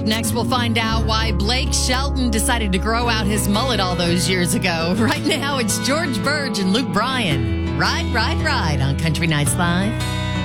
next, we'll find out why Blake Shelton decided to grow out his mullet all those years ago. Right now, it's George Burge and Luke Bryan. Ride on Country Nights Live.